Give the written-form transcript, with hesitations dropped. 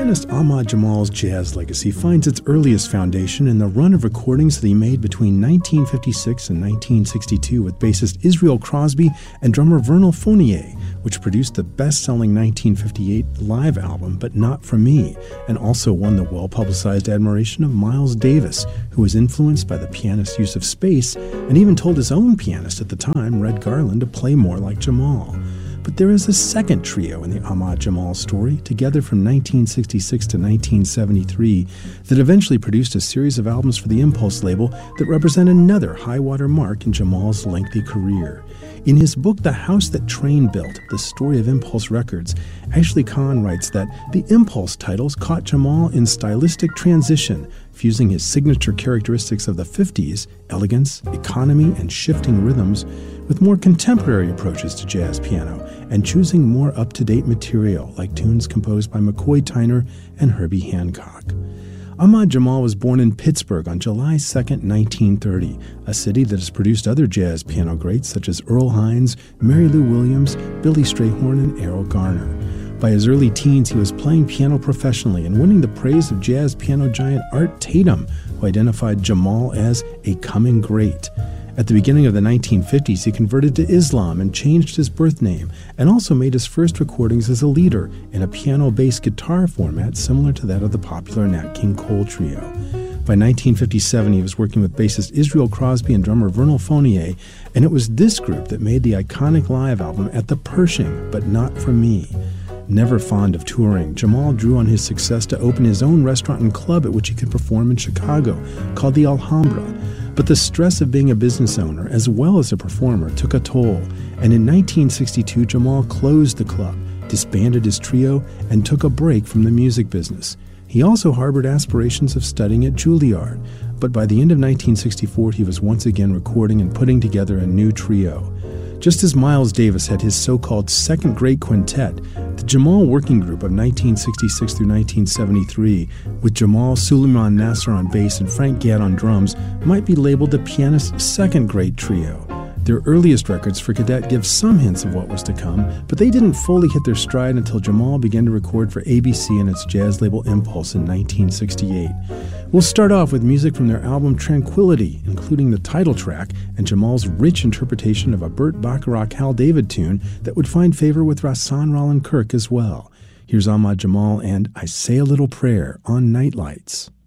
Pianist Ahmad Jamal's jazz legacy finds its earliest foundation in the run of recordings that he made between 1956 and 1962 with bassist Israel Crosby and drummer Vernal Fournier, which produced the best-selling 1958 live album But Not For Me, and also won the well-publicized admiration of Miles Davis, who was influenced by the pianist's use of space and even told his own pianist at the time, Red Garland, to play more like Jamal. But there is a second trio in the Ahmad Jamal story, together from 1966 to 1973, that eventually produced a series of albums for the Impulse label that represent another high-water mark in Jamal's lengthy career. In his book, The House That Train Built, The Story of Impulse Records, Ashley Kahn writes that the Impulse titles caught Jamal in stylistic transition, fusing his signature characteristics of the 50s, elegance, economy, and shifting rhythms, with more contemporary approaches to jazz piano, and choosing more up-to-date material like tunes composed by McCoy Tyner and Herbie Hancock. Ahmad Jamal was born in Pittsburgh on July 2, 1930, a city that has produced other jazz piano greats such as Earl Hines, Mary Lou Williams, Billy Strayhorn, and Errol Garner. By his early teens, he was playing piano professionally and winning the praise of jazz piano giant Art Tatum, who identified Jamal as a coming great. At the beginning of the 1950s, he converted to Islam and changed his birth name, and also made his first recordings as a leader in a piano-bass guitar format similar to that of the popular Nat King Cole Trio. By 1957, he was working with bassist Israel Crosby and drummer Vernal Fournier, and it was this group that made the iconic live album At the Pershing, But Not For Me. Never fond of touring, Jamal drew on his success to open his own restaurant and club at which he could perform in Chicago, called the Alhambra. But the stress of being a business owner as well as a performer took a toll, and in 1962 Jamal closed the club, disbanded his trio, and took a break from the music business. He also harbored aspirations of studying at Juilliard, but by the end of 1964 he was once again recording and putting together a new trio. Just as Miles Davis had his so-called second great quintet, the Jamal Working Group of 1966 through 1973, with Jamal Suleiman Nasser on bass and Frank Gadd on drums, might be labeled the pianist's second great trio. Their earliest records for Cadet give some hints of what was to come, but they didn't fully hit their stride until Jamal began to record for ABC and its jazz label Impulse in 1968. We'll start off with music from their album Tranquility, including the title track and Jamal's rich interpretation of a Burt Bacharach Hal David tune that would find favor with Rahsaan Roland Kirk as well. Here's Ahmad Jamal and I Say a Little Prayer on Nightlights.